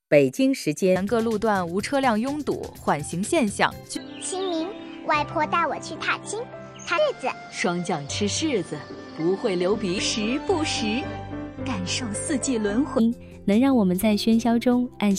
北京时间各路段无车辆拥堵，缓行现象。 清明，外婆带我去踏青，踏柿子。 霜降吃柿子，不会流鼻，时不时感受四季轮回， 能让我们在喧嚣中按